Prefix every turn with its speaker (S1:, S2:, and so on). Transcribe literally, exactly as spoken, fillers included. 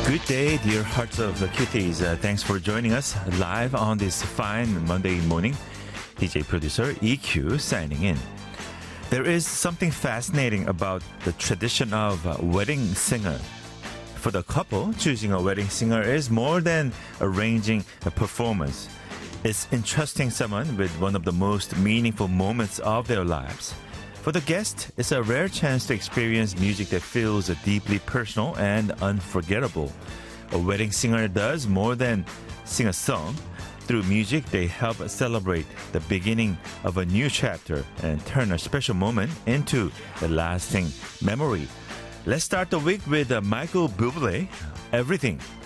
S1: Good day, dear hearts of the cuties. Uh, thanks for joining us live on this fine Monday morning. D J producer E Q signing in. There is something fascinating about the tradition of a wedding singer. For the couple, choosing a wedding singer is more than arranging a performance. It's entrusting someone with one of the most meaningful moments of their lives. For the guest, it's a rare chance to experience music that feels deeply personal and unforgettable. A wedding singer does more than sing a song. Through music, they help celebrate the beginning of a new chapter and turn a special moment into a lasting memory. Let's start the week with uh, Michael Bublé, Everything.